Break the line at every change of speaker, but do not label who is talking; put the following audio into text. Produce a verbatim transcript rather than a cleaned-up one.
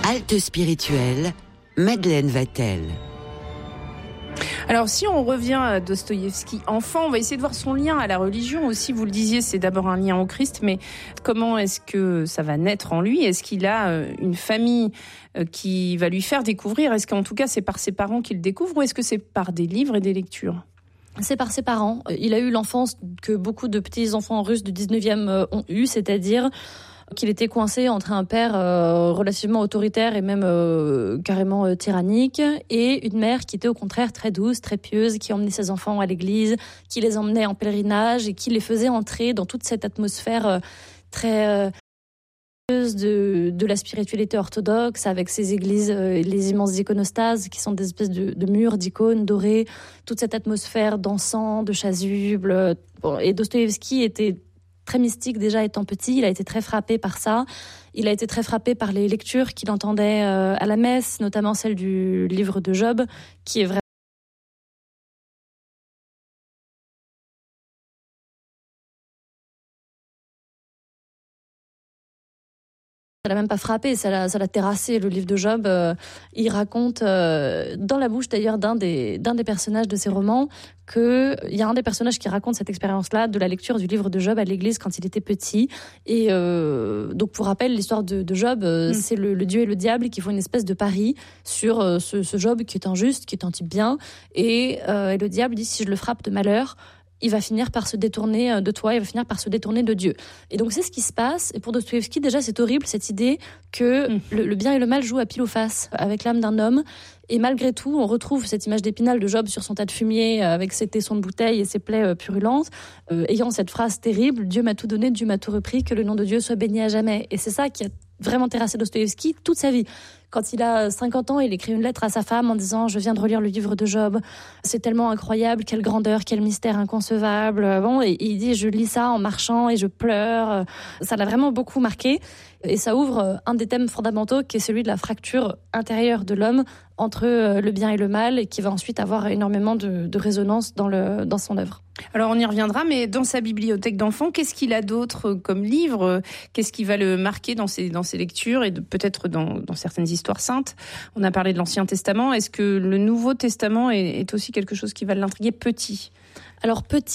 Halte spirituelle, Madeleine Vatel.
Alors, si on revient à Dostoïevski enfant, on va essayer de voir son lien à la religion aussi. Vous le disiez, c'est d'abord un lien au Christ, mais comment est-ce que ça va naître en lui ? Est-ce qu'il a une famille qui va lui faire découvrir ? Est-ce qu'en tout cas, c'est par ses parents qu'il découvre ou est-ce que c'est par des livres et des lectures ?
C'est par ses parents. Il a eu l'enfance que beaucoup de petits enfants russes du dix-neuvième ont eu, c'est-à-dire qu'il était coincé entre un père euh, relativement autoritaire et même euh, carrément euh, tyrannique et une mère qui était au contraire très douce, très pieuse, qui emmenait ses enfants à l'église, qui les emmenait en pèlerinage et qui les faisait entrer dans toute cette atmosphère euh, très euh, de, de la spiritualité orthodoxe avec ces églises, euh, les immenses iconostases qui sont des espèces de, de murs d'icônes dorées, toute cette atmosphère d'encens, de chasubles. Bon, et Dostoïevski était très mystique déjà étant petit, il a été très frappé par ça. Il a été très frappé par les lectures qu'il entendait euh, à la messe, notamment celle du livre de Job, qui est vraiment ça l'a même pas frappé, ça l'a, ça l'a terrassé, le livre de Job. Euh, il raconte, euh, dans la bouche d'ailleurs d'un des, d'un des personnages de ses romans, qu'il y a un des personnages qui raconte cette expérience-là de la lecture du livre de Job à l'église quand il était petit. Et euh, donc, pour rappel, l'histoire de, de Job, euh, mm. c'est le, le Dieu et le diable qui font une espèce de pari sur euh, ce, ce Job qui est injuste, qui est un type bien. Et, euh, et le diable dit, si je le frappe de malheur, il va finir par se détourner de toi, il va finir par se détourner de Dieu. Et donc c'est ce qui se passe. Et pour Dostoïevski, déjà, c'est horrible, cette idée que mmh. le, le bien et le mal jouent à pile ou face avec l'âme d'un homme. Et malgré tout, on retrouve cette image d'Épinal de Job sur son tas de fumier, avec ses tessons de bouteille et ses plaies purulentes, euh, ayant cette phrase terrible, « Dieu m'a tout donné, Dieu m'a tout repris, que le nom de Dieu soit béni à jamais ». Et c'est ça qui a vraiment terrassé Dostoïevski toute sa vie. Quand il a cinquante ans, il écrit une lettre à sa femme en disant « Je viens de relire le livre de Job, c'est tellement incroyable, quelle grandeur, quel mystère inconcevable. » Bon, et il dit « Je lis ça en marchant et je pleure. » Ça l'a vraiment beaucoup marqué. Et ça ouvre un des thèmes fondamentaux qui est celui de la fracture intérieure de l'homme entre le bien et le mal et qui va ensuite avoir énormément de, de résonance dans, le, dans son œuvre.
Alors on y reviendra, mais dans sa bibliothèque d'enfants, qu'est-ce qu'il a d'autre comme livre ? Qu'est-ce qui va le marquer dans ses, dans ses lectures et de, peut-être dans, dans certaines histoires saintes ? On a parlé de l'Ancien Testament. Est-ce que le Nouveau Testament est, est aussi quelque chose qui va l'intriguer petit ?
Alors petit,